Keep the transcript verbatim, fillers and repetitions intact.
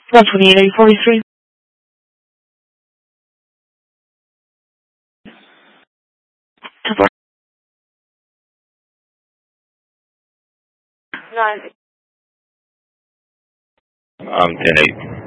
one twenty-eight, eight forty-three. Nine. Um, ten eight.